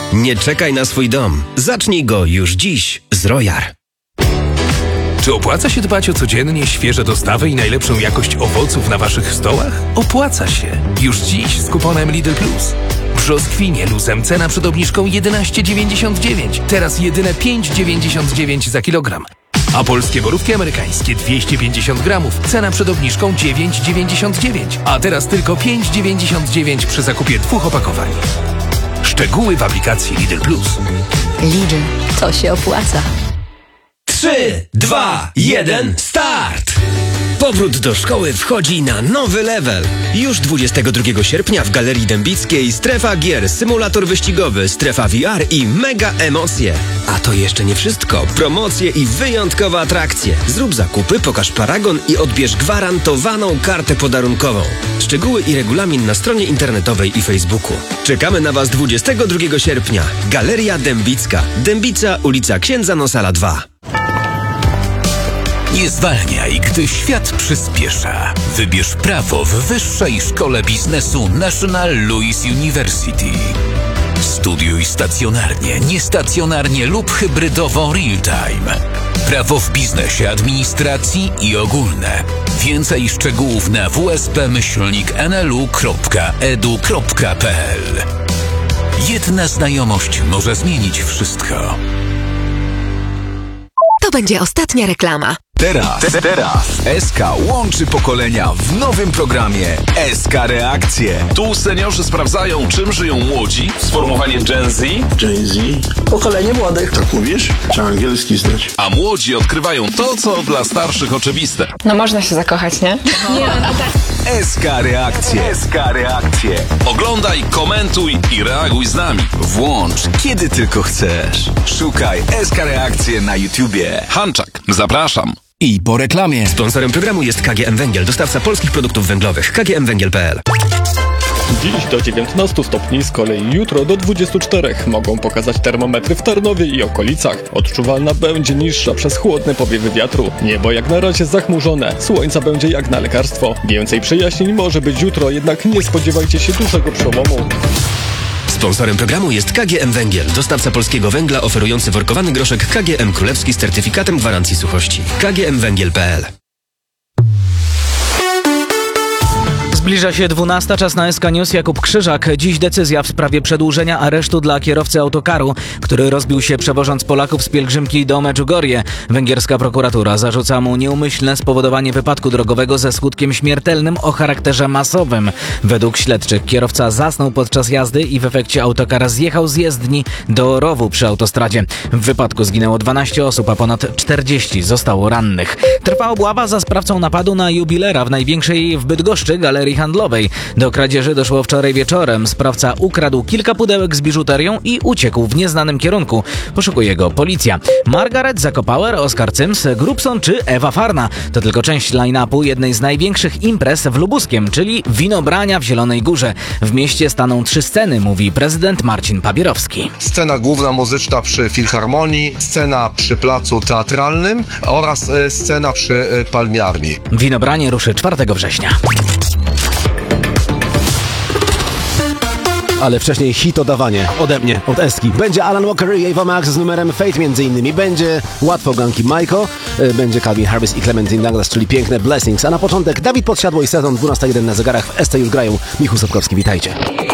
Nie czekaj na swój dom. Zacznij go już dziś z Royar. Czy opłaca się dbać o codziennie świeże dostawy i najlepszą jakość owoców na waszych stołach? Opłaca się. Już dziś z kuponem Lidl Plus. Brzoskwinie luzem cena przed obniżką 11,99. Teraz jedyne 5,99 za kilogram. A polskie borówki amerykańskie 250 gramów. Cena przed obniżką 9,99. A teraz tylko 5,99 przy zakupie 2 opakowań. Szczegóły w aplikacji Lidl Plus. Lidl, to się opłaca. 3, 2, 1, start! Powrót do szkoły wchodzi na nowy level. Już 22 sierpnia w Galerii Dębickiej strefa gier, symulator wyścigowy, strefa VR i mega emocje. A to jeszcze nie wszystko. Promocje i wyjątkowe atrakcje. Zrób zakupy, pokaż paragon i odbierz gwarantowaną kartę podarunkową. Szczegóły i regulamin na stronie internetowej i Facebooku. Czekamy na Was 22 sierpnia. Galeria Dębicka. Dębica, ulica Księdza Nosala 2. Nie zwalniaj, gdy świat przyspiesza. Wybierz prawo w Wyższej Szkole Biznesu National Louis University. Studiuj stacjonarnie, niestacjonarnie lub hybrydowo real-time. Prawo w biznesie, administracji i ogólne. Więcej szczegółów na wsp-nlu.edu.pl. Jedna znajomość może zmienić wszystko. To będzie ostatnia reklama. Teraz SK łączy pokolenia w nowym programie SK Reakcje. Tu seniorzy sprawdzają, czym żyją młodzi. Sformułowanie Gen Z. Gen Z? Pokolenie młodych. Tak mówisz? Trzeba angielski znać. A młodzi odkrywają to, co dla starszych oczywiste. No można się zakochać, nie? SK Reakcje. SK Reakcje. Oglądaj, komentuj i reaguj z nami. Włącz kiedy tylko chcesz. Szukaj SK Reakcje na YouTubie. Hanczak, zapraszam. I po reklamie. Sponsorem programu jest KGM Węgiel, dostawca polskich produktów węglowych. kgmwęgiel.pl. Dziś do 19 stopni, z kolei jutro do 24. Mogą pokazać termometry w Tarnowie i okolicach. Odczuwalna będzie niższa przez chłodne powiewy wiatru. Niebo jak na razie zachmurzone. Słońca będzie jak na lekarstwo. Więcej przejaśnień może być jutro, jednak nie spodziewajcie się dużego przełomu. Sponsorem programu jest KGM Węgiel, dostawca polskiego węgla oferujący workowany groszek KGM Królewski z certyfikatem gwarancji suchości. kgmwęgiel.pl. Zbliża się 12, czas na SK News. Jakub Krzyżak. Dziś decyzja w sprawie przedłużenia aresztu dla kierowcy autokaru, który rozbił się przewożąc Polaków z pielgrzymki do Medjugorje. Węgierska prokuratura zarzuca mu nieumyślne spowodowanie wypadku drogowego ze skutkiem śmiertelnym o charakterze masowym. Według śledczych kierowca zasnął podczas jazdy i w efekcie autokar zjechał z jezdni do rowu przy autostradzie. W wypadku zginęło 12 osób, a ponad 40 zostało rannych. Trwa obława za sprawcą napadu na jubilera w największej w Bydgoszczy galerii handlowej. Do kradzieży doszło wczoraj wieczorem. Sprawca ukradł kilka pudełek z biżuterią i uciekł w nieznanym kierunku. Poszukuje go policja. Margaret Zakopauer, Oskar Cyms, Grubson czy Ewa Farna to tylko część line-upu jednej z największych imprez w Lubuskiem, czyli winobrania w Zielonej Górze. W mieście staną 3 sceny, mówi prezydent Marcin Papierowski. Scena główna muzyczna przy Filharmonii, scena przy placu teatralnym oraz scena przy Palmiarni. Winobranie ruszy 4 września. Ale wcześniej hitodawanie ode mnie, od Eski. Będzie Alan Walker i Ava Max z numerem Fate między innymi. Będzie łatwo ganki Majko, będzie Calvin Harris i Clementine Douglas, czyli piękne Blessings. A na początek Dawid Podsiadło i sezon 12:01 na zegarach w ST już grają. Michał Sapkowski, witajcie.